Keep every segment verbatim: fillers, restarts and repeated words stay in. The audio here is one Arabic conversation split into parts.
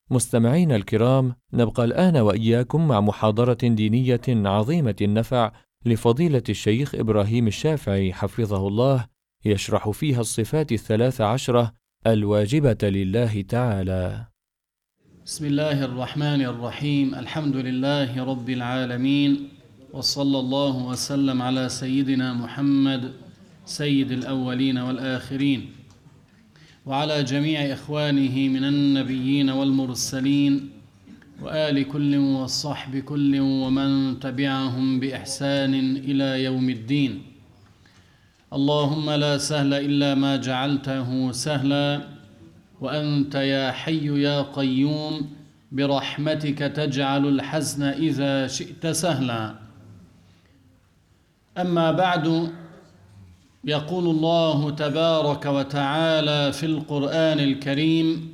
مستمعين الكرام، نبقى الآن وإياكم مع محاضرة دينية عظيمة النفع لفضيلة الشيخ إبراهيم الشافعي حفظه الله، يشرح فيها الصفات الثلاث عشرة الواجبة لله تعالى. بسم الله الرحمن الرحيم. الحمد لله رب العالمين، وصلى الله وسلم على سيدنا محمد سيد الأولين والآخرين، وعلى جميع إخوانه من النبيين والمرسلين، وآل كل والصحب كل ومن تبعهم بإحسان إلى يوم الدين. اللهم لا سهل إلا ما جعلته سهلا، وأنت يا حي يا قيوم برحمتك تجعل الحزن إذا شئت سهلا. أما بعد، يقول الله تبارك وتعالى في القرآن الكريم: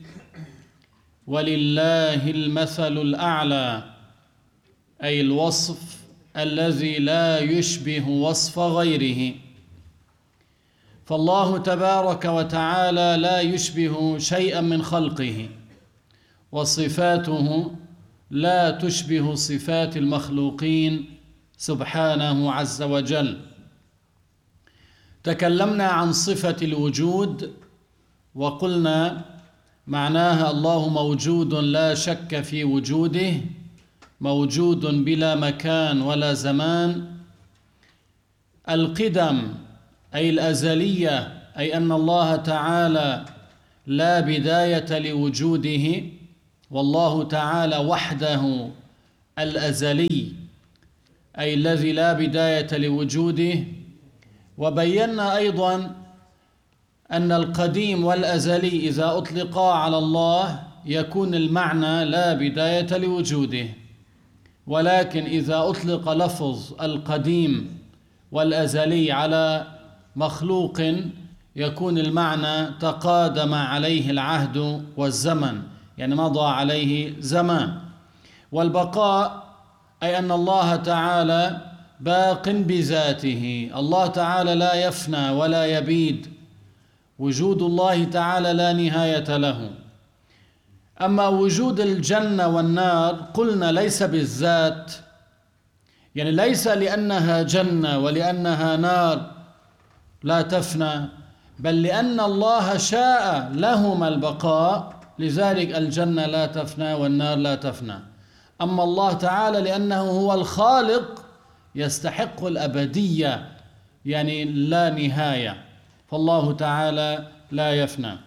ولله المثل الأعلى، أي الوصف الذي لا يشبه وصف غيره. فالله تبارك وتعالى لا يشبه شيئا من خلقه، وصفاته لا تشبه صفات المخلوقين سبحانه عز وجل. تكلمنا عن صفة الوجود وقلنا معناها الله موجود لا شك في وجوده، موجود بلا مكان ولا زمان. القدم أي الأزلية، أي أن الله تعالى لا بداية لوجوده، والله تعالى وحده الأزلي أي الذي لا بداية لوجوده. وبينا أيضا أن القديم والأزلي إذا أطلقا على الله يكون المعنى لا بداية لوجوده، ولكن إذا أطلق لفظ القديم والأزلي على مخلوق يكون المعنى تقادم عليه العهد والزمن، يعني مضى عليه زمان. والبقاء أي أن الله تعالى باق بذاته، الله تعالى لا يفنى ولا يبيد، وجود الله تعالى لا نهاية له. أما وجود الجنة والنار قلنا ليس بالذات، يعني ليس لأنها جنة ولأنها نار لا تفنى، بل لأن الله شاء لهما البقاء، لذلك الجنة لا تفنى والنار لا تفنى. أما الله تعالى لأنه هو الخالق يستحق الأبدية، يعني لا نهاية، فالله تعالى لا يفنى.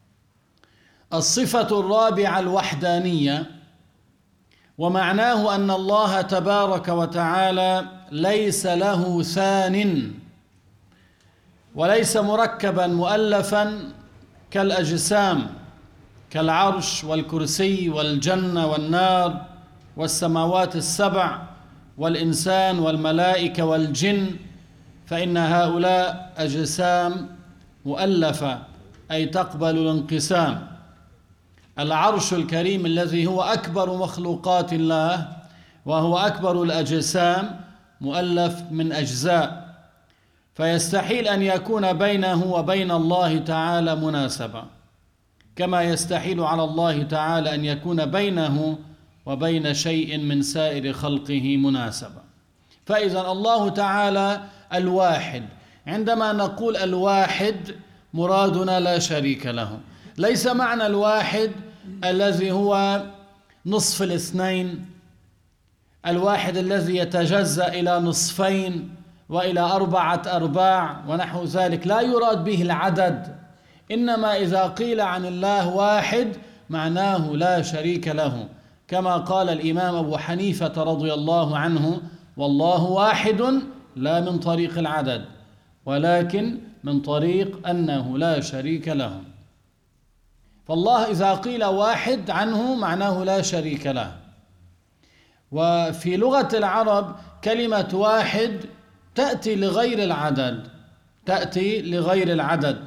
الصفة الرابعة الوحدانية، ومعناه أن الله تبارك وتعالى ليس له ثان، وليس مركبا مؤلفا كالأجسام كالعرش والكرسي والجنة والنار والسماوات السبع والإنسان والملائكة والجن، فإن هؤلاء أجسام مؤلفة أي تقبل الانقسام. العرش الكريم الذي هو أكبر مخلوقات الله وهو أكبر الأجسام مؤلف من أجزاء، فيستحيل أن يكون بينه وبين الله تعالى مناسبة، كما يستحيل على الله تعالى أن يكون بينه وبين شيء من سائر خلقه مناسبة. فإذا الله تعالى الواحد، عندما نقول الواحد مرادنا لا شريك له، ليس معنى الواحد الذي هو نصف الاثنين، الواحد الذي يتجزأ إلى نصفين وإلى أربعة أرباع ونحو ذلك، لا يراد به العدد، إنما إذا قيل عن الله واحد معناه لا شريك له، كما قال الإمام أبو حنيفة رضي الله عنه: والله واحد لا من طريق العدد ولكن من طريق أنه لا شريك له. فالله إذا قيل واحد عنه معناه لا شريك له. وفي لغة العرب كلمة واحد تأتي لغير العدد، تأتي لغير العدد،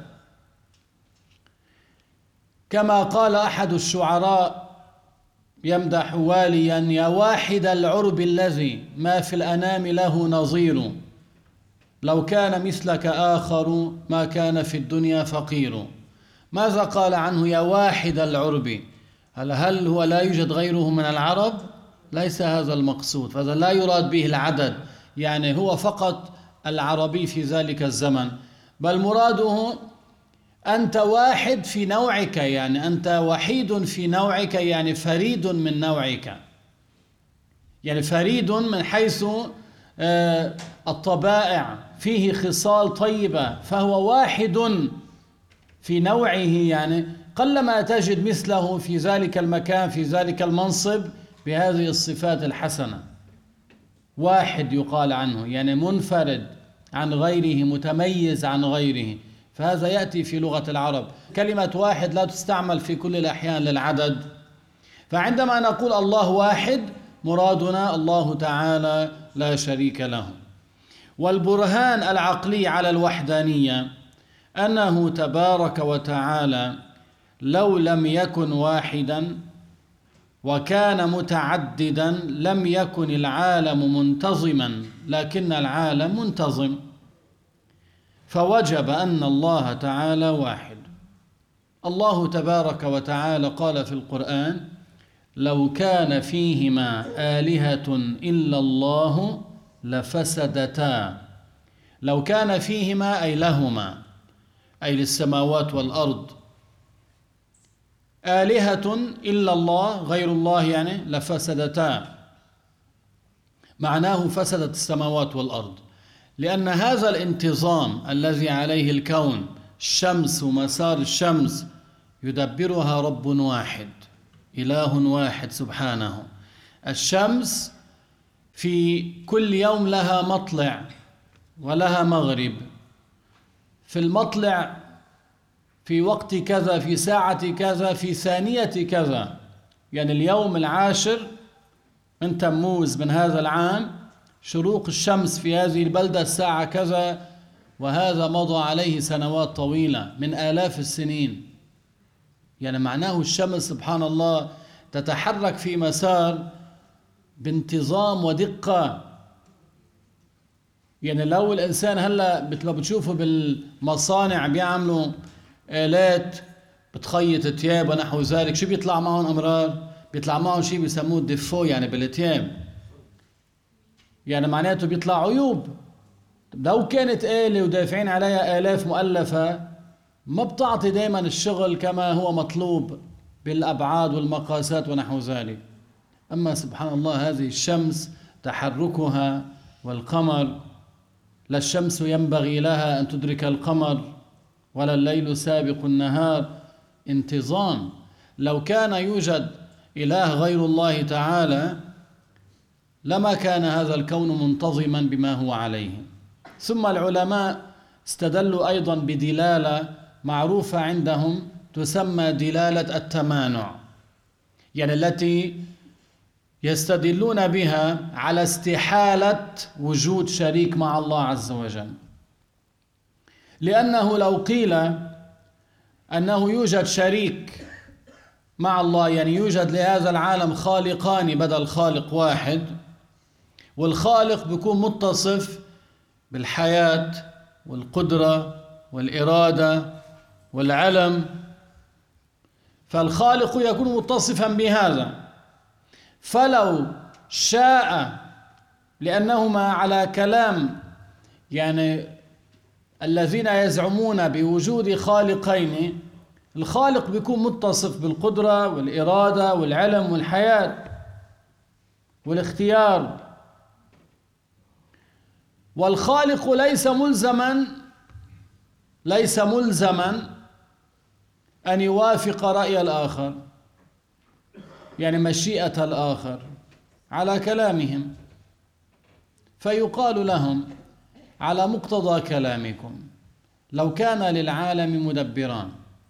كما قال أحد الشعراء يمدح واليا: يا واحد العرب الذي ما في الأنام له نظير، لو كان مثلك آخر ما كان في الدنيا فقير. ماذا قال عنه يا واحد العرب؟ هل هل هو لا يوجد غيره من العرب؟ ليس هذا المقصود، فهذا لا يراد به العدد، يعني هو فقط العربي في ذلك الزمن، بل مراده أنت واحد في نوعك، يعني أنت وحيد في نوعك، يعني فريد من نوعك، يعني فريد من حيث الطبائع، فيه خصال طيبة، فهو واحد في نوعه، يعني قلما تجد مثله في ذلك المكان في ذلك المنصب بهذه الصفات الحسنة. واحد يقال عنه يعني منفرد عن غيره، متميز عن غيره، فهذا يأتي في لغة العرب. كلمة واحد لا تستعمل في كل الأحيان للعدد، فعندما نقول الله واحد مرادنا الله تعالى لا شريك له. والبرهان العقلي على الوحدانية أنه تبارك وتعالى لو لم يكن واحدا وكان متعددا لم يكن العالم منتظما، لكن العالم منتظم، فوجب أن الله تعالى واحد. الله تبارك وتعالى قال في القرآن: لو كان فيهما آلهة إلا الله لفسدتا. لو كان فيهما أي لهما، أي للسماوات والأرض، آلهة إلا الله غير الله يعني لفسدتا، معناه فسدت السماوات والأرض، لأن هذا الانتظام الذي عليه الكون، الشمس ومسار الشمس يدبرها رب واحد، إله واحد سبحانه. الشمس في كل يوم لها مطلع ولها مغرب، في المطلع في وقت كذا، في ساعة كذا، في ثانية كذا، يعني اليوم العاشر من تموز من هذا العام شروق الشمس في هذه البلدة الساعة كذا، وهذا مضى عليه سنوات طويلة من آلاف السنين. يعني معناه الشمس سبحان الله تتحرك في مسار بانتظام ودقة. يعني لو الإنسان هلأ لو بتشوفه بالمصانع بيعملوا آلات بتخيط تياب ونحو ذلك، شو بيطلع معهم أمرار؟ بيطلع معهم شيء بيسموه الدفو، يعني بالتياب، يعني معناته بيطلع عيوب. لو كانت آلة ودافعين عليها آلاف مؤلفة ما بتعطي دائما الشغل كما هو مطلوب بالأبعاد والمقاسات ونحو ذلك. أما سبحان الله هذه الشمس تحركها والقمر، لا الشمس ينبغي لها أن تدرك القمر ولا الليل سابق النهار، انتظام. لو كان يوجد إله غير الله تعالى لما كان هذا الكون منتظما بما هو عليه. ثم العلماء استدلوا أيضا بدلالة معروفة عندهم تسمى دلالة التمانع، يعني التي يستدلون بها على استحالة وجود شريك مع الله عز وجل. لأنه لو قيل أنه يوجد شريك مع الله، يعني يوجد لهذا العالم خالقان بدل خالق واحد، والخالق بيكون متصف بالحياة والقدرة والإرادة والعلم، فالخالق يكون متصفا بهذا. فلو شاء، لأنهما على كلام يعني الذين يزعمون بوجود خالقين، الخالق بيكون متصف بالقدرة والإرادة والعلم والحياة والاختيار، والخالق ليس ملزما ليس ملزما أن يوافق رأي الآخر، يعني مشيئة الآخر على كلامهم، فيقال لهم على مقتضى كلامكم لو كان للعالم مدبران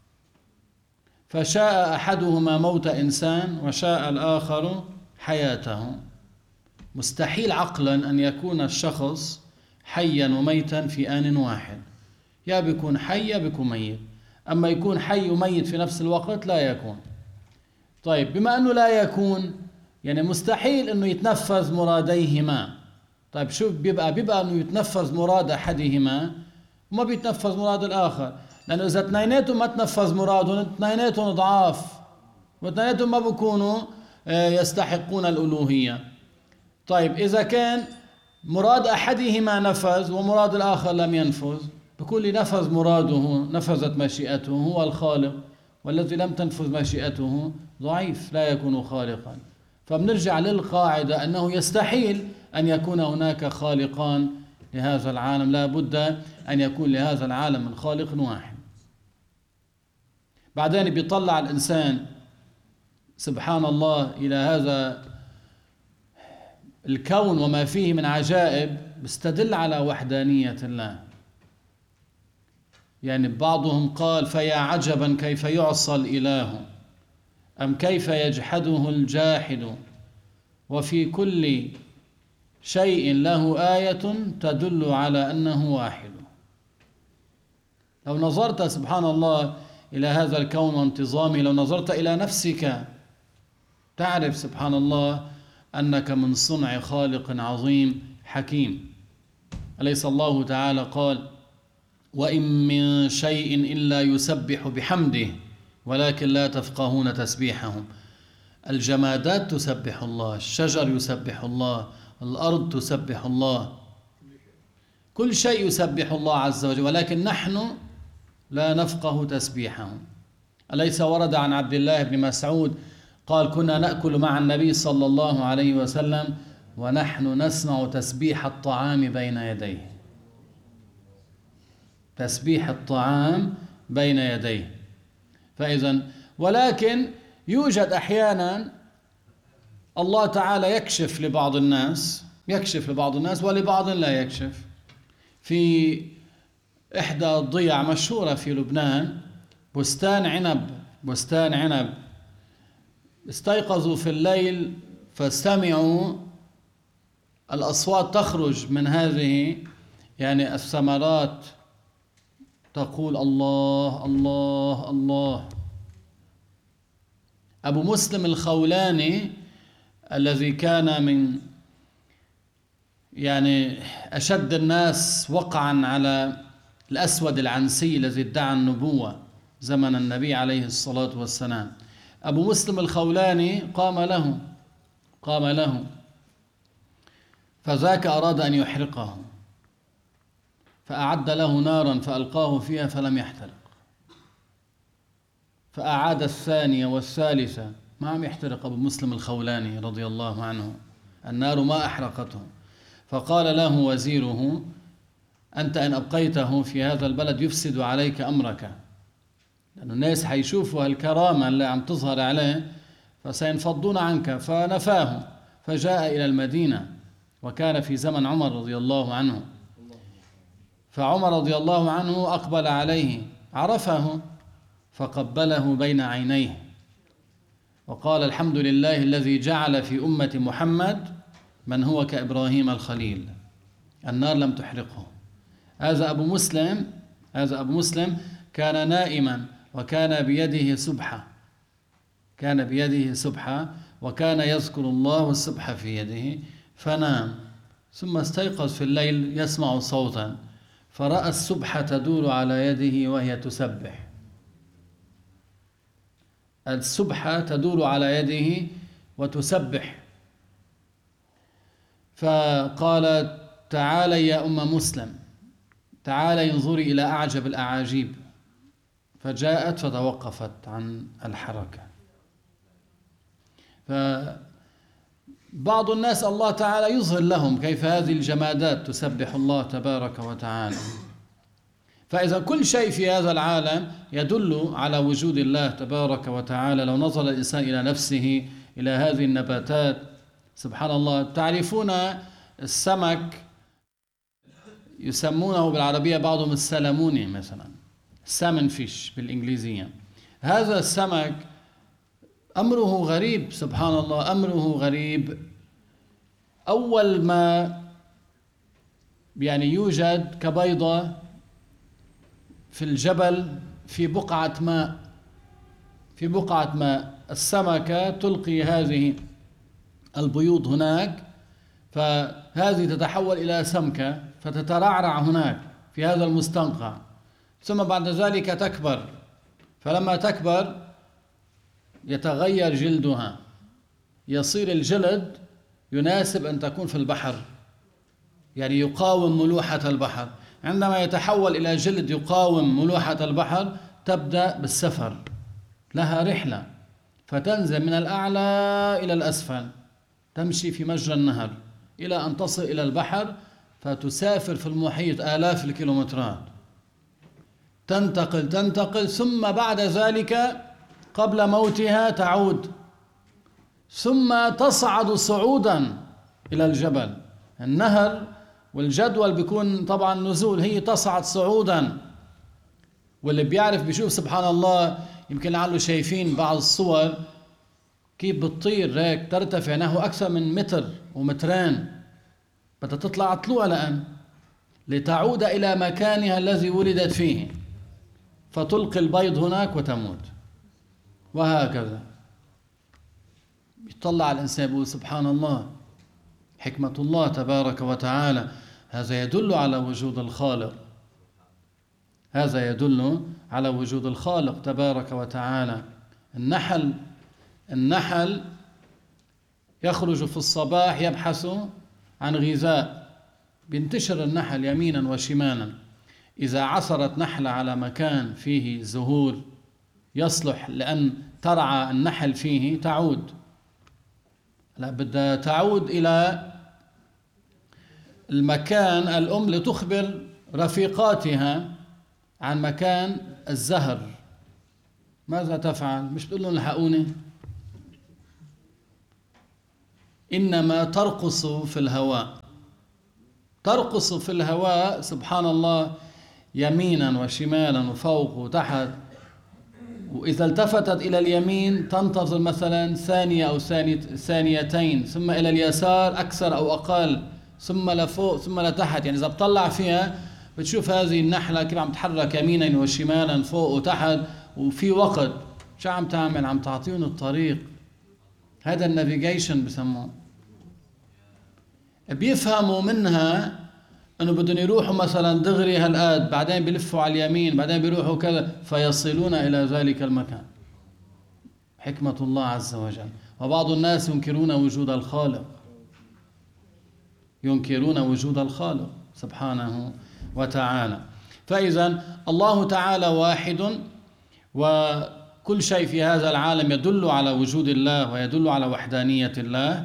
فشاء أحدهما موت إنسان وشاء الآخر حياته، مستحيل عقلا أن يكون الشخص حيا وميتا في آن واحد، يا بيكون حي يا بيكون ميت، أما يكون حي وميت في نفس الوقت لا يكون. طيب بما أنه لا يكون يعني مستحيل أنه يتنفذ مراديهما. طيب شو بيبقى؟ بيبقى أنه يتنفذ مراد أحدهما وما بيتنفذ مراد الآخر، لأنه إذا اثنيناتهم ما تنفذ مرادهم اثنيناتهم ضعاف، واثنيناتهم ما بيكونوا يستحقون الألوهية. طيب إذا كان مراد أحدهما نفذ ومراد الآخر لم ينفذ، بكل نفذ مراده نفذت مشيئته هو الخالق، والذي لم تنفذ مشيئته ضعيف لا يكون خالقا. فبنرجع للقاعدة أنه يستحيل أن يكون هناك خالقان لهذا العالم، لا بد أن يكون لهذا العالم من خالق واحد. بعدين بيطلع الإنسان سبحان الله إلى هذا الكون وما فيه من عجائب، بيستدل على وحدانية الله. يعني بعضهم قال فيا عجبا كيف يعصى الإله أم كيف يجحده الجاحد، وفي كل شيء له آية تدل على أنه واحد. لو نظرت سبحان الله إلى هذا الكون وانتظامه، لو نظرت إلى نفسك تعرف سبحان الله أنك من صنع خالق عظيم حكيم. أليس الله تعالى قال وإن من شيء إلا يسبح بحمده ولكن لا تفقهون تسبيحهم. الجمادات تسبح الله، الشجر يسبح الله، الأرض تسبح الله، كل شيء يسبح الله عز وجل، ولكن نحن لا نفقه تسبيحهم. أليس ورد عن عبد الله بن مسعود قال كنا نأكل مع النبي صلى الله عليه وسلم ونحن نسمع تسبيح الطعام بين يديه، تسبيح الطعام بين يديه. فإذا ولكن يوجد أحيانا الله تعالى يكشف لبعض الناس، يكشف لبعض الناس ولبعض لا يكشف. في إحدى الضيع مشهورة في لبنان بستان عنب، بستان عنب استيقظوا في الليل فسمعوا الأصوات تخرج من هذه يعني الثمرات تقول الله الله الله. أبو مسلم الخولاني الذي كان من يعني أشد الناس وقعا على الأسود العنسي الذي ادعى النبوة زمن النبي عليه الصلاة والسلام، أبو مسلم الخولاني قام له قام له فذاك أراد أن يحرقه فأعد له نارا فألقاه فيها فلم يحترق، فأعاد الثانية والثالثة ما عم يحترق أبو مسلم الخولاني رضي الله عنه، النار ما أحرقته. فقال له وزيره أنت إن أبقيته في هذا البلد يفسد عليك أمرك، لأن الناس حيشوفوا الكرامة اللي عم تظهر عليه فسينفضون عنك. فنفاه فجاء إلى المدينة، وكان في زمن عمر رضي الله عنه. فعمر رضي الله عنه أقبل عليه عرفه فقبله بين عينيه وقال الحمد لله الذي جعل في أمة محمد من هو كإبراهيم الخليل، النار لم تحرقه. هذا أبو مسلم هذا أبو مسلم كان نائما وكان بيده سبحة، كان بيده سبحة وكان يذكر الله السبحة في يده، فنام ثم استيقظ في الليل يسمع صوتا فرأى السبحة تدور على يده وهي تسبح، السبحة تدور على يده وتسبح. فقال تعالي يا أم مسلم تعالي انظري إلى أعجب الأعاجيب، فجاءت فتوقفت عن الحركة. فبعض الناس الله تعالى يظهر لهم كيف هذه الجمادات تسبح الله تبارك وتعالى. فإذا كل شيء في هذا العالم يدل على وجود الله تبارك وتعالى. لو نظر الإنسان إلى نفسه إلى هذه النباتات سبحان الله، تعرفون السمك يسمونه بالعربية بعضهم السلموني مثلا، سالمون فيش بالإنجليزية. هذا السمك أمره غريب سبحان الله، أمره غريب. أول ما يعني يوجد كبيضة في الجبل في بقعة ماء، في بقعة ماء السمكة تلقي هذه البيوض هناك، فهذه تتحول إلى سمكة فتترعرع هناك في هذا المستنقع، ثم بعد ذلك تكبر. فلما تكبر يتغير جلدها، يصير الجلد يناسب أن تكون في البحر، يعني يقاوم ملوحة البحر. عندما يتحول إلى جلد يقاوم ملوحة البحر تبدأ بالسفر، لها رحلة، فتنزل من الأعلى إلى الأسفل، تمشي في مجرى النهر إلى أن تصل إلى البحر، فتسافر في المحيط آلاف الكيلومترات، تنتقل تنتقل ثم بعد ذلك قبل موتها تعود، ثم تصعد صعودا إلى الجبل. النهر والجدول بيكون طبعا نزول، هي تصعد صعودا. واللي بيعرف بيشوف سبحان الله، يمكن لعله شايفين بعض الصور كيف بتطير هيك، ترتفع نحو أكثر من متر ومترين، بدها تطلع طلوع لأن لتعود إلى مكانها الذي ولدت فيه، فتلقي البيض هناك وتموت، وهكذا. يطلع الإنسان يقول سبحان الله، حكمة الله تبارك وتعالى. هذا يدل على وجود الخالق، هذا يدل على وجود الخالق تبارك وتعالى. النحل النحل يخرج في الصباح يبحث عن غذاء، بينتشر النحل يمينا وشمالا. إذا عثرت نحلة على مكان فيه زهور يصلح لأن ترعى النحل فيه تعود، لا بدها تعود إلى المكان الأم لتخبر رفيقاتها عن مكان الزهر. ماذا تفعل؟ مش بتقول لهم الحقوني، إنما ترقص في الهواء، ترقص في الهواء سبحان الله، يمينا وشمالا وفوق وتحت. وإذا التفتت إلى اليمين تنتظر مثلا ثانية أو ثانيتين، ثم إلى اليسار أكثر أو أقل، ثم لفوق ثم لتحت. يعني إذا بتطلع فيها بتشوف هذه النحلة كيف عم تحرك يمينا وشمالا فوق وتحت، وفي وقت شو عم تعمل؟ عم تعطيهم الطريق. هذا النافيجيشن بسموه. بيفهموا منها انه بدهم يروحوا مثلا دغري هالقد، بعدين بيلفوا على اليمين، بعدين بيروحوا كذا، فيصلون الى ذلك المكان. حكمة الله عز وجل. وبعض الناس ينكرون وجود الخالق، ينكرون وجود الخالق سبحانه وتعالى. فإذا الله تعالى واحد، وكل شيء في هذا العالم يدل على وجود الله ويدل على وحدانية الله.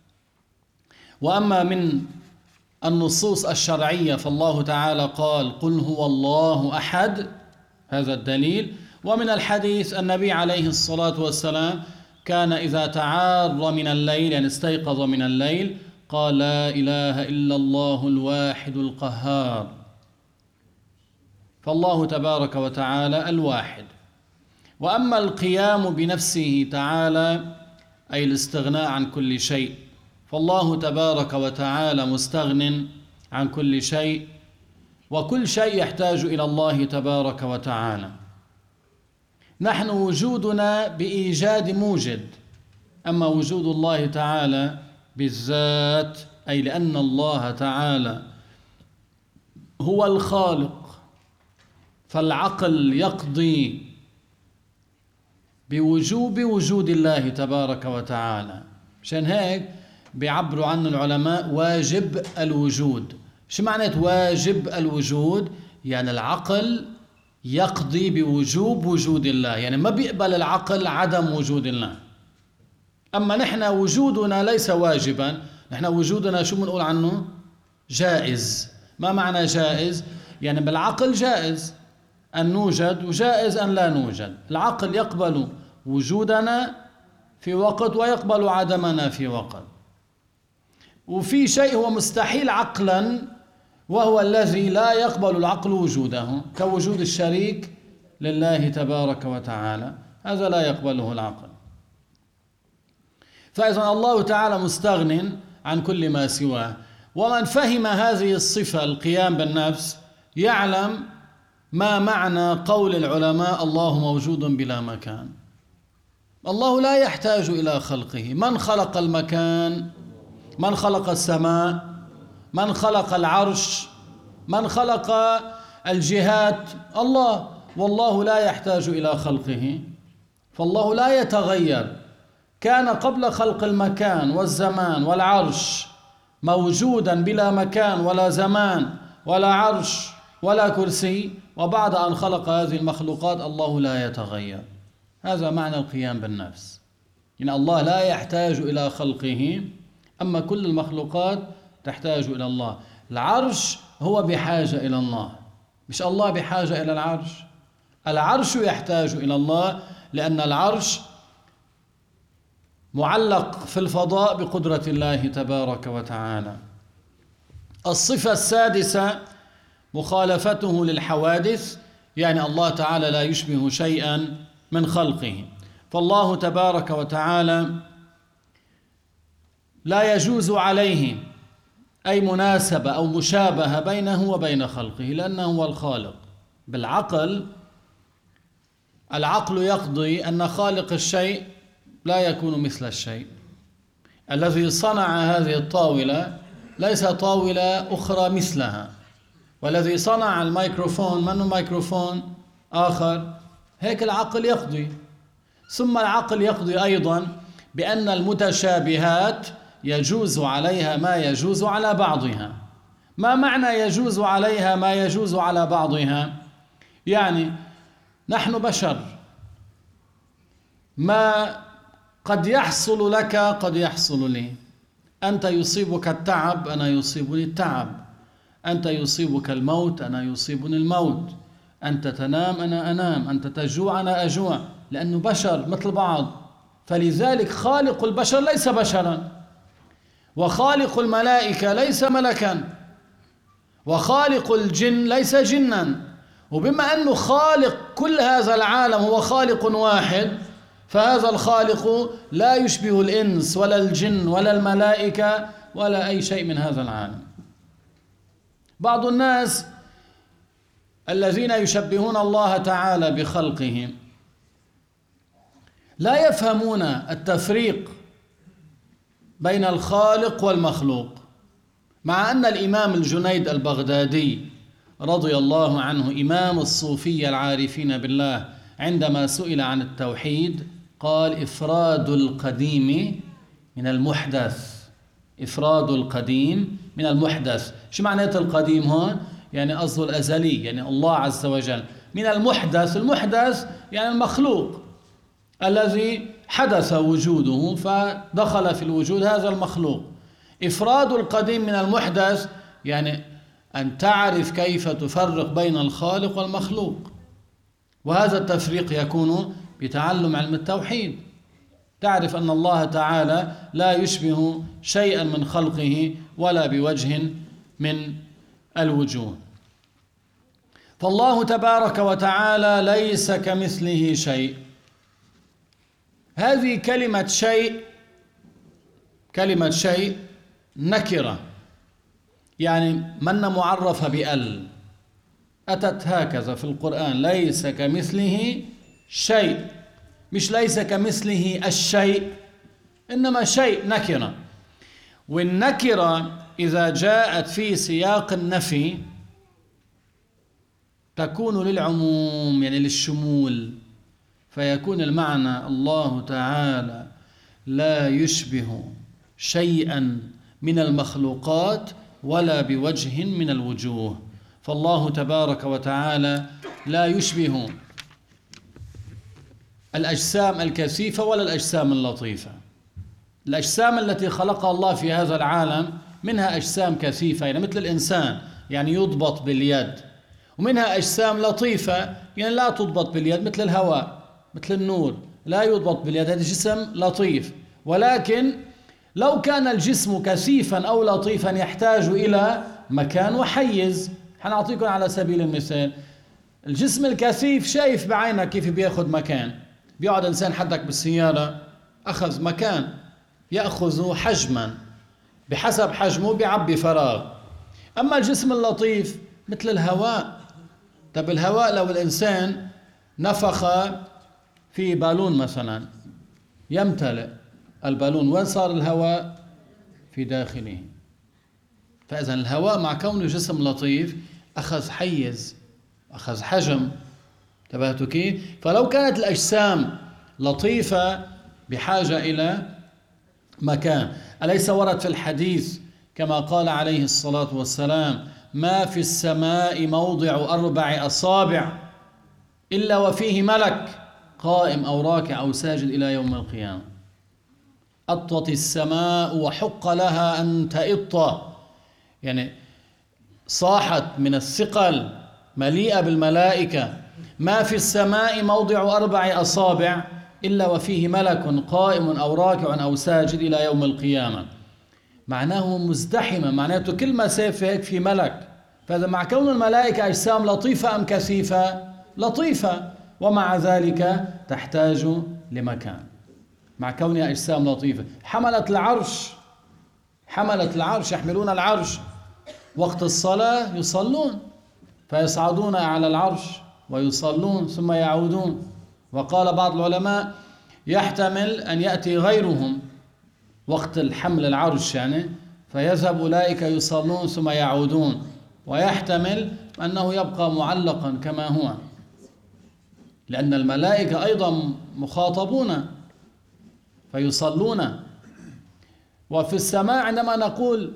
وأما من النصوص الشرعية فالله تعالى قال قل هو الله أحد، هذا الدليل. ومن الحديث النبي عليه الصلاة والسلام كان إذا تعار من الليل، يعني استيقظ من الليل، قال لا إله إلا الله الواحد القهار. فالله تبارك وتعالى الواحد. وأما القيام بنفسه تعالى أي الاستغناء عن كل شيء، فالله تبارك وتعالى مستغن عن كل شيء، وكل شيء يحتاج إلى الله تبارك وتعالى. نحن وجودنا بإيجاد موجد، أما وجود الله تعالى بالذات، أي لأن الله تعالى هو الخالق، فالعقل يقضي بوجوب وجود الله تبارك وتعالى. عشان هيك بيعبروا عنه العلماء واجب الوجود. شو معنى واجب الوجود؟ يعني العقل يقضي بوجوب وجود الله، يعني ما بيقبل العقل عدم وجود الله. أما نحن وجودنا ليس واجبا، نحن وجودنا شو بنقول عنه؟ جائز. ما معنى جائز؟ يعني بالعقل جائز أن نوجد وجائز أن لا نوجد. العقل يقبل وجودنا في وقت ويقبل عدمنا في وقت. وفي شيء هو مستحيل عقلا، وهو الذي لا يقبل العقل وجوده، كوجود الشريك لله تبارك وتعالى، هذا لا يقبله العقل. فإذا الله تعالى مستغن عن كل ما سواه. ومن فهم هذه الصفة القيام بالنفس يعلم ما معنى قول العلماء الله موجود بلا مكان. الله لا يحتاج إلى خلقه. من خلق المكان؟ من خلق السماء؟ من خلق العرش؟ من خلق الجهات؟ الله. والله لا يحتاج إلى خلقه، فالله لا يتغير، كان قبل خلق المكان والزمان والعرش موجودا بلا مكان ولا زمان ولا عرش ولا كرسي، وبعد أن خلق هذه المخلوقات الله لا يتغير. هذا معنى القيام بالنفس، يعني الله لا يحتاج إلى خلقه، أما كل المخلوقات تحتاج إلى الله. العرش هو بحاجة إلى الله، مش الله بحاجة إلى العرش. العرش يحتاج إلى الله لأن العرش معلق في الفضاء بقدرة الله تبارك وتعالى. الصفة السادسة مخالفته للحوادث، يعني الله تعالى لا يشبه شيئا من خلقه، فالله تبارك وتعالى لا يجوز عليه أي مناسبة أو مشابهة بينه وبين خلقه، لأنه هو الخالق. بالعقل، العقل يقضي أن خالق الشيء لا يكون مثل الشيء. الذي صنع هذه الطاولة ليس طاولة أخرى مثلها، والذي صنع الميكروفون منه ميكروفون آخر. هيك العقل يقضي. ثم العقل يقضي أيضا بأن المتشابهات يجوز عليها ما يجوز على بعضها. ما معنى يجوز عليها ما يجوز على بعضها؟ يعني نحن بشر، ما قد يحصل لك قد يحصل لي. أنت يصيبك التعب، أنا يصيبني التعب. أنت يصيبك الموت، أنا يصيبني الموت. أنت تنام، أنا أنام. أنت تجوع، أنا أجوع، لأنه بشر مثل بعض. فلذلك خالق البشر ليس بشرا، وخالق الملائكة ليس ملكا، وخالق الجن ليس جنا. وبما أنه خالق كل هذا العالم هو خالق واحد، فهذا الخالق لا يشبه الإنس ولا الجن ولا الملائكة ولا أي شيء من هذا العالم. بعض الناس الذين يشبهون الله تعالى بخلقهم لا يفهمون التفريق بين الخالق والمخلوق، مع أن الإمام الجنيد البغدادي رضي الله عنه إمام الصوفية العارفين بالله عندما سئل عن التوحيد قال: إفراد القديم من المحدث. إفراد القديم من المحدث. شو معنى القديم هون؟ يعني قصده الأزلي، يعني الله عز وجل. من المحدث، المحدث يعني المخلوق الذي حدث وجوده فدخل في الوجود هذا المخلوق. إفراد القديم من المحدث يعني أن تعرف كيف تفرق بين الخالق والمخلوق، وهذا التفريق يكون بتعلم علم التوحيد. تعرف أن الله تعالى لا يشبه شيئا من خلقه ولا بوجه من الوجوه. فالله تبارك وتعالى ليس كمثله شيء. هذه كلمة شيء، كلمة شيء نكرة، يعني من معرفة بأل، أتت هكذا في القرآن: ليس كمثله شيء، مش ليس كمثله الشيء، إنما شيء نكرة. والنكرة إذا جاءت في سياق النفي تكون للعموم، يعني للشمول، فيكون المعنى الله تعالى لا يشبه شيئا من المخلوقات ولا بوجه من الوجوه. فالله تبارك وتعالى لا يشبه الأجسام الكثيفة ولا الأجسام اللطيفة. الأجسام التي خلقها الله في هذا العالم منها أجسام كثيفة يعني مثل الإنسان، يعني يضبط باليد، ومنها أجسام لطيفة يعني لا تضبط باليد مثل الهواء، مثل النور لا يضبط باليد، هذا جسم لطيف. ولكن لو كان الجسم كثيفا أو لطيفا يحتاج إلى مكان وحيز. حنعطيكم على سبيل المثال: الجسم الكثيف شايف بعينك كيف بياخذ مكان، بيقعد إنسان حدك بالسيارة أخذ مكان، يأخذ حجما، بحسب حجمه بيعبي فراغ. أما الجسم اللطيف مثل الهواء، طب الهواء لو الإنسان نفخ في بالون مثلا يمتلئ البالون، وين صار الهواء؟ في داخله. فإذا الهواء مع كونه جسم لطيف أخذ حيز، أخذ حجم. انتبهتوا كيف؟ فلو كانت الأجسام لطيفة بحاجة إلى مكان. أليس ورد في الحديث كما قال عليه الصلاة والسلام: ما في السماء موضع أربع أصابع إلا وفيه ملك قائم أو راكع أو ساجد إلى يوم القيامة. أطت السماء وحق لها أن تئط، يعني صاحت من الثقل مليئة بالملائكة: ما في السماء موضع أربع أصابع إلا وفيه ملك قائم أو راكع أو ساجد إلى يوم القيامة. معناه مزدحمة، معناته كل مسافة هيك في ملك. فهذا مع كون الملائكة أجسام لطيفة أم كثيفة؟ لطيفة، ومع ذلك تحتاج لمكان مع كونها أجسام لطيفة. حملة العرش حملة العرش يحملون العرش، وقت الصلاة يصلون، فيصعدون على العرش ويصلون ثم يعودون. وقال بعض العلماء: يحتمل أن يأتي غيرهم وقت الحمل العرش يعني، فيذهب أولئك يصلون ثم يعودون، ويحتمل أنه يبقى معلقا كما هو، لأن الملائكة أيضا مخاطبون فيصلون. وفي السماء عندما نقول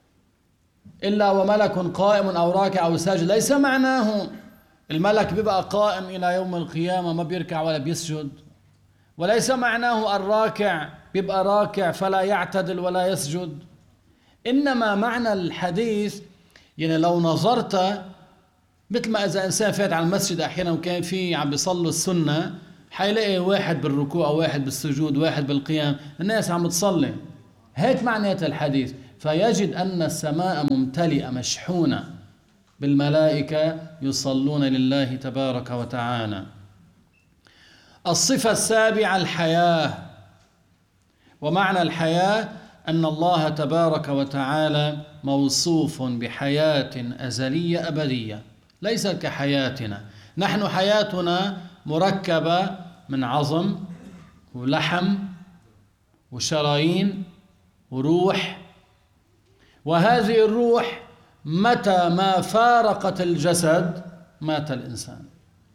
إلا وملك قائم أو راكع أو ساجد، ليس معناه الملك بيبقى قائم إلى يوم القيامة ما بيركع ولا بيسجد، وليس معناه الراكع بيبقى راكع فلا يعتدل ولا يسجد. إنما معنى الحديث يعني لو نظرت، مثل ما إذا إنسان فات على المسجد أحيانا وكان فيه عم بيصلوا السنة، حيلاقي واحد بالركوع واحد بالسجود واحد بالقيام، الناس عم تصلي. هيك معنات الحديث. فيجد أن السماء ممتلئة مشحونة بالملائكة يصلون لله تبارك وتعالى. الصفة السابعة الحياة. ومعنى الحياة أن الله تبارك وتعالى موصوف بحياة أزلية أبدية، ليس كحياتنا. نحن حياتنا مركبة من عظم ولحم وشرايين وروح، وهذه الروح متى ما فارقت الجسد مات الإنسان.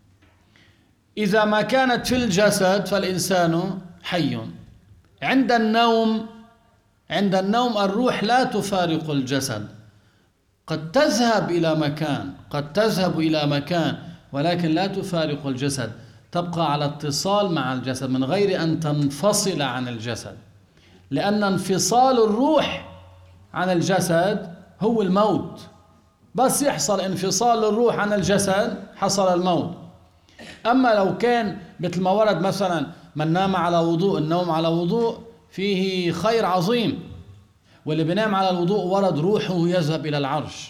إذا ما كانت في الجسد فالإنسان حي. عند النوم عند النوم الروح لا تفارق الجسد، قد تذهب إلى مكان قد تذهب إلى مكان ولكن لا تفارق الجسد، تبقى على اتصال مع الجسد من غير أن تنفصل عن الجسد، لأن انفصال الروح عن الجسد هو الموت. بس يحصل انفصال الروح عن الجسد حصل الموت. أما لو كان مثل ما ورد مثلا: من نام على وضوء، النوم على وضوء فيه خير عظيم، واللي بينام على الوضوء ورد روحه يذهب إلى العرش.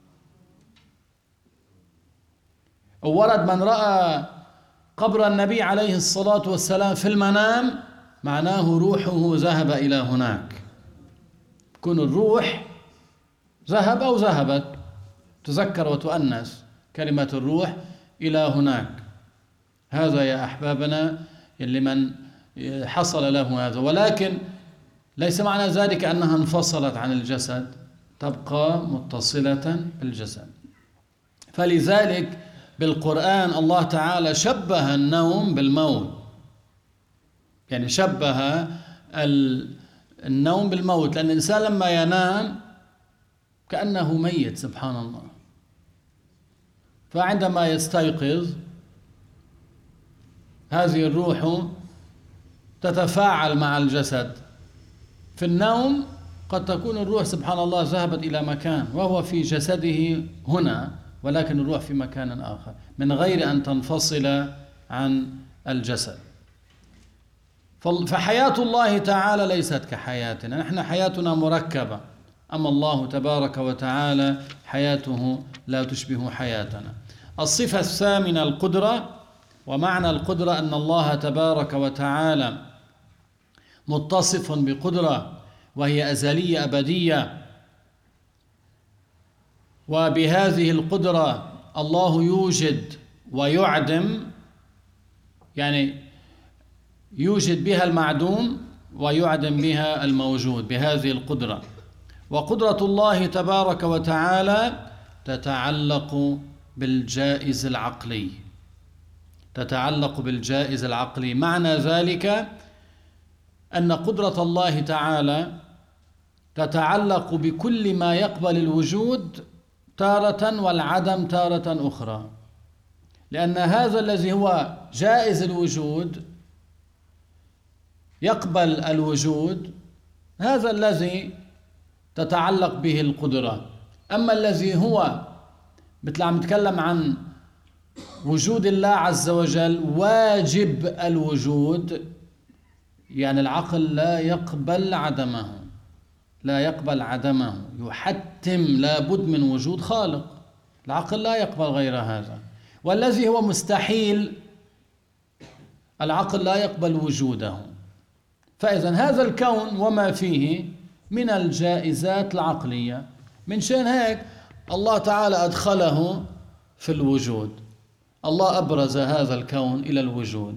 وورد من رأى قبر النبي عليه الصلاة والسلام في المنام، معناه روحه ذهب إلى هناك. كن الروح ذهب أو ذهبت، تذكر وتؤنس كلمة الروح إلى هناك. هذا يا أحبابنا اللي من حصل له هذا، ولكن ليس معنى ذلك أنها انفصلت عن الجسد، تبقى متصلة بالجسد. فلذلك بالقرآن الله تعالى شبه النوم بالموت، يعني شبه النوم بالموت، لأن الإنسان لما ينام كأنه ميت سبحان الله، فعندما يستيقظ هذه الروح تتفاعل مع الجسد. في النوم قد تكون الروح سبحان الله ذهبت إلى مكان وهو في جسده هنا، ولكن الروح في مكان آخر من غير أن تنفصل عن الجسد. فحياة الله تعالى ليست كحياتنا، نحن حياتنا مركبة، أما الله تبارك وتعالى حياته لا تشبه حياتنا. الصفة الثامنة القدرة. ومعنى القدرة أن الله تبارك وتعالى متصف بقدرة وهي أزلية أبدية، وبهذه القدرة الله يوجد ويعدم، يعني يوجد بها المعدوم ويعدم بها الموجود بهذه القدرة. وقدرة الله تبارك وتعالى تتعلق بالجائز العقلي، تتعلق بالجائز العقلي. معنى ذلك أن قدرة الله تعالى تتعلق بكل ما يقبل الوجود تارة والعدم تارة أخرى، لأن هذا الذي هو جائز الوجود يقبل الوجود، هذا الذي تتعلق به القدرة. أما الذي هو مثل عم نتكلم عن وجود الله عز وجل واجب الوجود، يعني العقل لا يقبل عدمه، لا يقبل عدمه، يحتم لابد من وجود خالق، العقل لا يقبل غير هذا. والذي هو مستحيل العقل لا يقبل وجوده. فإذا هذا الكون وما فيه من الجائزات العقلية، من شأن هيك الله تعالى أدخله في الوجود، الله أبرز هذا الكون إلى الوجود.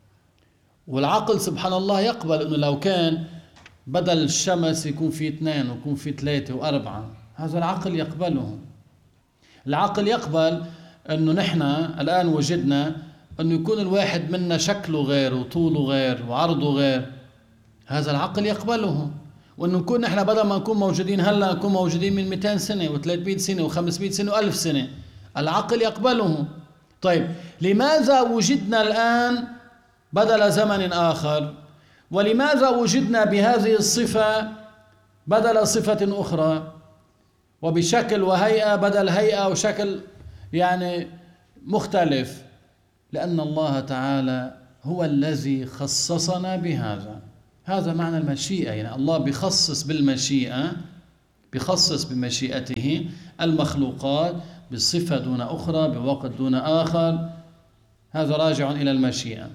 والعقل سبحان الله يقبل أنه لو كان بدل الشمس يكون في اثنين ويكون في ثلاثة وأربعة، هذا العقل يقبله. العقل يقبل أنه نحن الآن وجدنا أنه يكون الواحد منا شكله غير وطوله غير وعرضه غير، هذا العقل يقبله. وأنه نكون نحن بدل ما نكون موجودين هلا نكون موجودين من مئتين سنة وثلاثمئة سنة وخمسمئة سنة وألف سنة، العقل يقبله. طيب لماذا وجدنا الآن بدل زمن آخر؟ ولماذا وجدنا بهذه الصفة بدل صفة أخرى، وبشكل وهيئة بدل هيئة وشكل يعني مختلف؟ لأن الله تعالى هو الذي خصصنا بهذا. هذا معنى المشيئة، يعني الله بخصص بالمشيئة، بخصص بمشيئته المخلوقات بصفة دون أخرى، بوقت دون آخر، هذا راجع إلى المشيئة.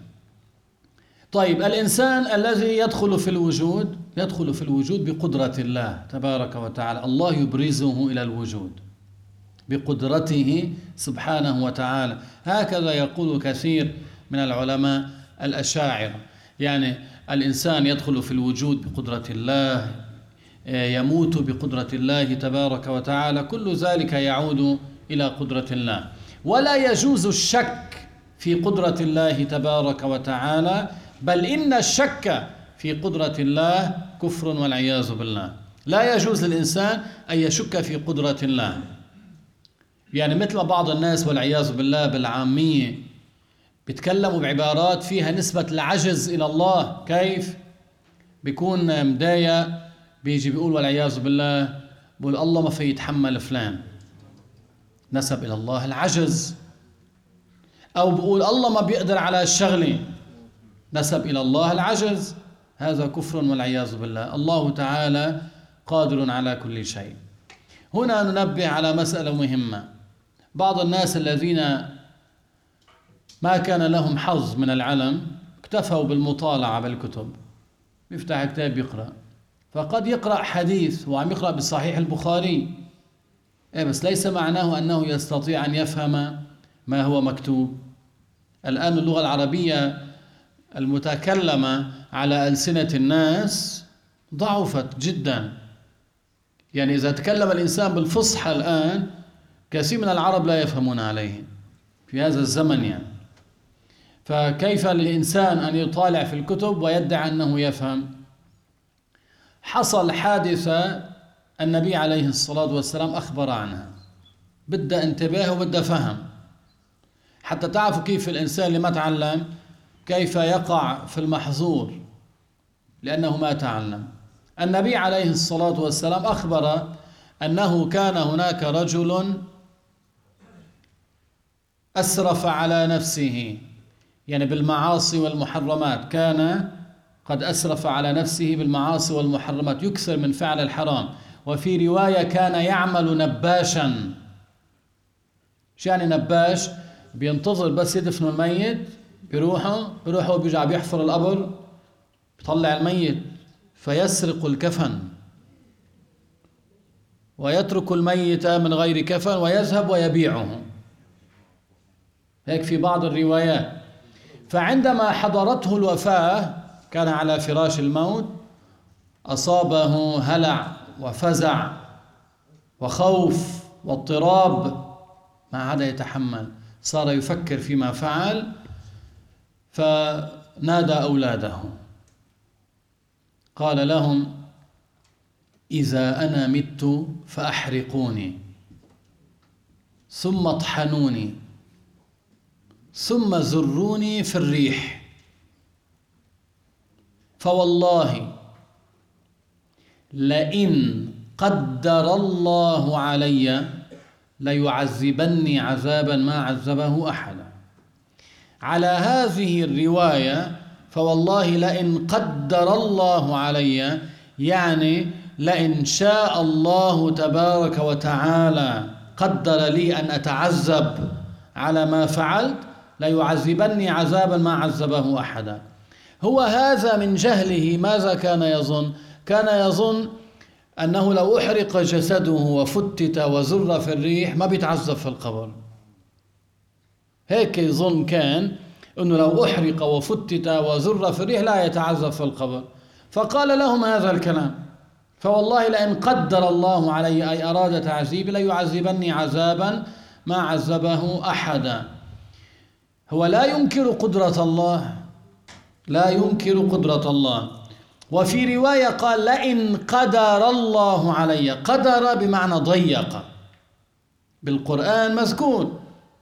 طيب الإنسان الذي يدخل في الوجود يدخل في الوجود بقدرة الله تبارك وتعالى، الله يبرزه إلى الوجود بقدرته سبحانه وتعالى. هكذا يقول كثير من العلماء الأشاعرة، يعني الإنسان يدخل في الوجود بقدرة الله، يموت بقدرة الله تبارك وتعالى، كل ذلك يعود إلى قدرة الله. ولا يجوز الشك في قدرة الله تبارك وتعالى، بل إن الشك في قدرة الله كفر والعياذ بالله. لا يجوز للإنسان أن يشك في قدرة الله، يعني مثل بعض الناس والعياذ بالله بالعامية بيتكلموا بعبارات فيها نسبة العجز إلى الله. كيف؟ بيكون مضايق بيجي بيقول والعياذ بالله، بيقول الله ما في يتحمل فلان، نسب إلى الله العجز. أو بيقول الله ما بيقدر على الشغلة، نسب إلى الله العجز. هذا كفر والعياذ بالله. الله تعالى قادر على كل شيء. هنا ننبه على مسألة مهمة. بعض الناس الذين ما كان لهم حظ من العلم اكتفوا بالمطالعة بالكتب، بيفتح كتاب يقرأ، فقد يقرأ حديث وعم يقرأ بالصحيح البخاري، إيه بس ليس معناه أنه يستطيع أن يفهم ما هو مكتوب. الآن اللغة العربية المتكلمة على ألسنة الناس ضعفت جدا، يعني إذا تكلم الإنسان بالفصحى الآن كثير من العرب لا يفهمون عليه في هذا الزمن يعني. فكيف للإنسان أن يطالع في الكتب ويدعي أنه يفهم؟ حصل حادثة النبي عليه الصلاة والسلام أخبر عنها، بدأ انتباه وبدأ فهم، حتى تعرفوا كيف الإنسان اللي ما تعلم كيف يقع في المحظور لأنه ما تعلم. النبي عليه الصلاة والسلام أخبر أنه كان هناك رجل أسرف على نفسه، يعني بالمعاصي والمحرمات، كان قد أسرف على نفسه بالمعاصي والمحرمات، يكثر من فعل الحرام. وفي رواية كان يعمل نباشا. شو يعني نباش؟ بينتظر بس يدفنوا الميت، بيروحوا بيروحوا بيرجع بيحفر القبر، بيطلع الميت فيسرق الكفن ويترك الميت من غير كفن ويذهب ويبيعه، هيك في بعض الروايات. فعندما حضرته الوفاة كان على فراش الموت، أصابه هلع وفزع وخوف واضطراب، ما عاد يتحمل، صار يفكر فيما فعل، فنادى أولاده قال لهم: إذا أنا مت فأحرقوني، ثم اطحنوني، ثم زروني في الريح، فوالله لئن قدر الله علي ليعذبني عذابا ما عذبه أحدا. على هذه الرواية فوالله لئن قدر الله علي، يعني لئن شاء الله تبارك وتعالى قدر لي أن أتعذب على ما فعلت ليعذبني عذابا ما عذبه أحدا. هو هذا من جهله ماذا كان يظن؟ كان يظن أنه لو أحرق جسده وفتت وزر في الريح ما بيتعذب في القبر. هيك يظن كان، أنه لو أحرق وفتت وزر في الريح لا يتعذب في القبر. فقال لهم هذا الكلام: فوالله لئن قدر الله علي أي أراد تعذيبي ليعذبني عذابا ما عذبه أحدا. هو لا ينكر قدرة الله، لا ينكر قدرة الله. وفي رواية قال: لئن قدر الله علي. قدر بمعنى ضيق، بالقرآن مذكور: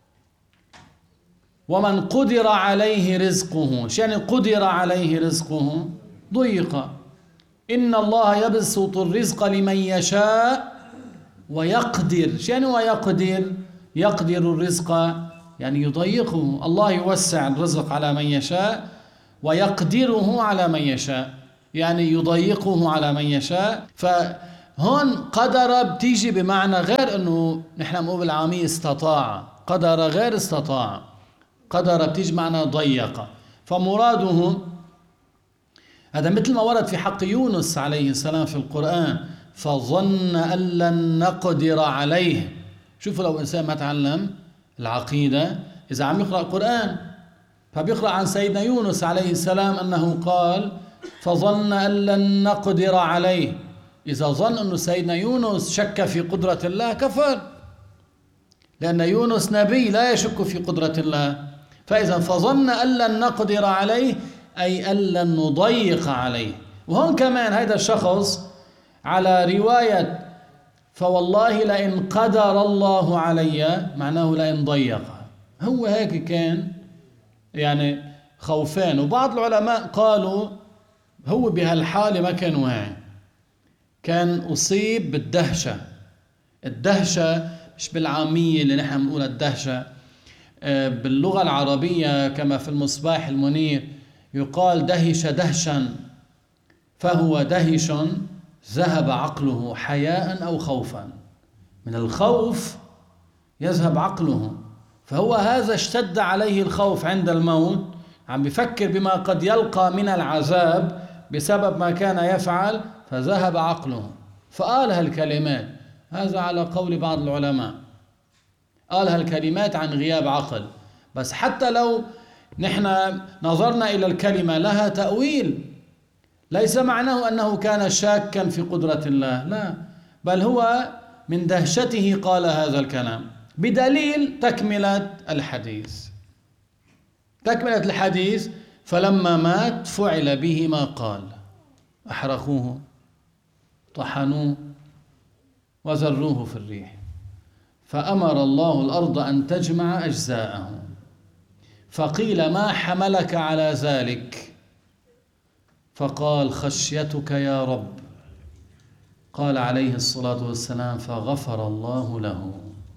ومن قدر عليه رزقه. يعني قدر عليه رزقه ضيق. إن الله يبسط الرزق لمن يشاء ويقدر. يعني ويقدر يقدر الرزق يعني يضيقه. الله يوسع الرزق على من يشاء ويقدره على من يشاء، يعني يضيقه على من يشاء. فهون قدر بتيجي بمعنى غير أنه نحن نقول بالعامية استطاع. قدر غير استطاع. قدر بتيجي معنى ضيق. فمراده هذا مثل ما ورد في حق يونس عليه السلام في القرآن: فظن أن لن نقدر عليه. شوفوا لو إنسان ما تعلم العقيدة، إذا عم يقرأ القرآن فبيقرأ عن سيدنا يونس عليه السلام أنه قال: فظن أن لن نقدر عليه. إذا ظن أن سيدنا يونس شك في قدرة الله كفر، لأن يونس نبي لا يشك في قدرة الله. فإذا فظن أن لن نقدر عليه أي أن لن نضيق عليه. وهون كمان هذا الشخص على رواية فوالله لئن قدر الله علي معناه لئن ضيق. هو هيك كان يعني خوفان. وبعض العلماء قالوا هو بهالحالة ما كان واعي، كان أصيب بالدهشة. الدهشة مش بالعامية اللي نحن بنقول الدهشة، باللغة العربية كما في المصباح المنير يقال دهش دهشا، فهو دهش ذهب عقله حياء أو خوفا. من الخوف يذهب عقله، فهو هذا اشتد عليه الخوف عند الموت، عم بفكر بما قد يلقى من العذاب بسبب ما كان يفعل، فذهب عقله فقال هالكلمات. هذا على قول بعض العلماء، قال هالكلمات عن غياب عقل. بس حتى لو نحن نظرنا إلى الكلمة لها تأويل، ليس معناه أنه كان شاكا في قدرة الله، لا، بل هو من دهشته قال هذا الكلام. بدليل تكملة الحديث. تكملة الحديث: فلما مات فعل به ما قال، أحرقوه، طحنوه، وزروه في الريح، فأمر الله الأرض أن تجمع أجزاءه، فقيل ما حملك على ذلك؟ فقال خشيتك يا رب. قال عليه الصلاة والسلام فغفر الله له.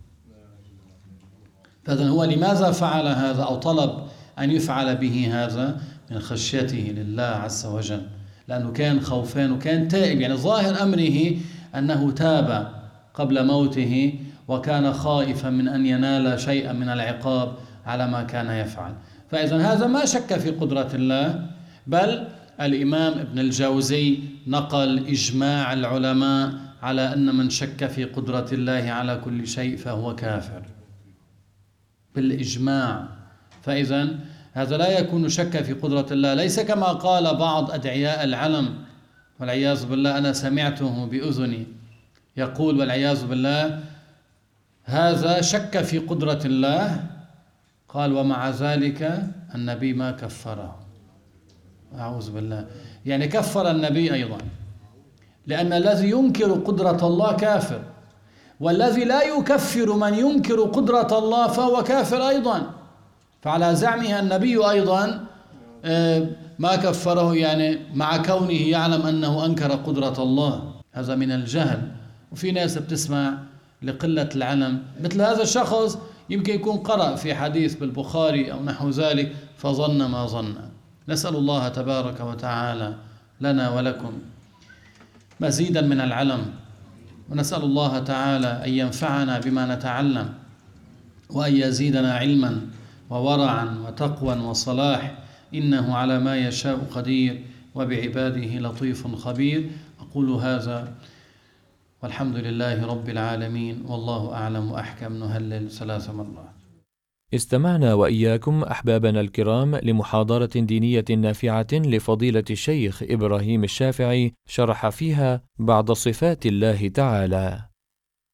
فإذن هو لماذا فعل هذا أو طلب أن يفعل به هذا؟ من خشيته لله عز وجل، لأنه كان خوفان وكان تائب. يعني ظاهر أمره أنه تاب قبل موته وكان خائفا من أن ينال شيئا من العقاب على ما كان يفعل. فإذن هذا ما شك في قدرة الله، بل الإمام ابن الجوزي نقل إجماع العلماء على أن من شك في قدرة الله على كل شيء فهو كافر بالإجماع. فإذن هذا لا يكون شك في قدرة الله، ليس كما قال بعض أدعياء العلم والعياذ بالله، أنا سمعته بأذني يقول والعياذ بالله هذا شك في قدرة الله. قال ومع ذلك النبي ما كفره. أعوذ بالله. يعني كفر النبي أيضا، لأن الذي ينكر قدرة الله كافر، والذي لا يكفر من ينكر قدرة الله فهو كافر أيضا. فعلى زعمها النبي أيضا ما كفره، يعني مع كونه يعلم أنه أنكر قدرة الله. هذا من الجهل. وفي ناس بتسمع لقلة العلم، مثل هذا الشخص يمكن يكون قرأ في حديث بالبخاري أو نحو ذلك فظن ما ظن. نسأل الله تبارك وتعالى لنا ولكم مزيدا من العلم، ونسأل الله تعالى أن ينفعنا بما نتعلم، وأن يزيدنا علما وورعا وتقوى وصلاح، إنه على ما يشاء قدير وبعباده لطيف خبير. أقول هذا والحمد لله رب العالمين، والله أعلم وأحكم. نهلل ثلاث مرات. استمعنا وإياكم أحبابنا الكرام لمحاضرة دينية نافعة لفضيلة الشيخ إبراهيم الشافعي، شرح فيها بعض صفات الله تعالى.